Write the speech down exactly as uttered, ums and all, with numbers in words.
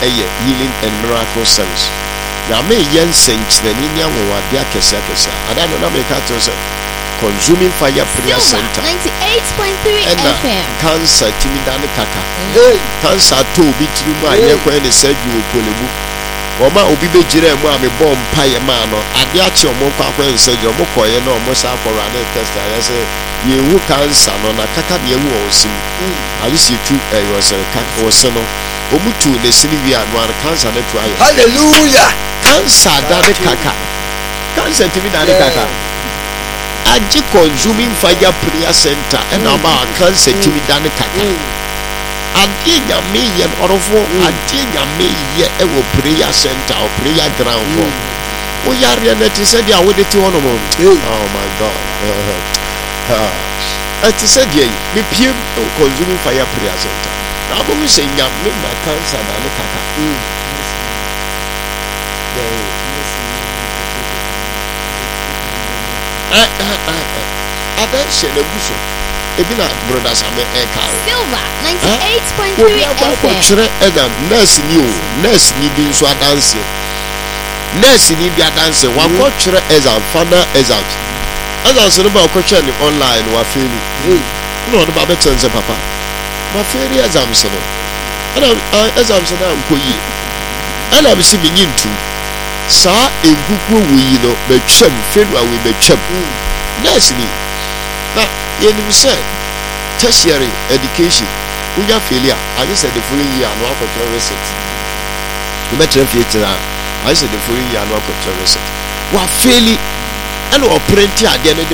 ɛyɛ healing and miracle service. Na me yen senkyerɛni ni anwowade akɛse akɛse. Ada no na me ka to sɛ Consuming Fire Prayer Center ninety-eight point three F M. Cancer timidane kaka. Hey, cancer to obi tirimu ayɛ kwan ne surgery okolemu. Oma obi bejire mu a me bɔ mpaye ma no ade ache omo kwa kwan surgery omo koye na omo sa akɔra ne test ayɛ sɛ yehu cancer no na kaka de ehu osim. Ayi si tu ɛyɛ ɔsɛ kaka ɔsɛ no omu tu ne sini wi anu an cancer ne tu ayɛ. Hallelujah. Cancer dane kaka. Cancer timidane kaka. Aji Consuming Fire Prayer Center and about cancer timidane kaka. Adi nyame ye orofo adi nyame ye e wo prayer center or prayer ground for. O yare na ti said ya wo de ti hono mo. Oh my God. Eh ti said ye me piem Consuming Fire Prayer Center. Na bo mi se nyame na cancer na ne kaka. Eh eh adan she na buso ebi na brothers ame e ka Silver ninety-eight point three F M. Ko chere edam nurse ni o nurse ni bi nso adanse nurse ni bi adanse wa ko chere exam final exam exam so ba ko chere ni online wa feli no do ba betense papa ma feli exam so no ana exam so na nko yi ana bi si bi nyintu sa egugu wo yi no betwam felu awe betwam nurse ni na yenim say tertiary education unya failure I just said the following year no akɔtɔ receipt you better future I said the following year no akɔtɔ receipt wa faili and o print ade no de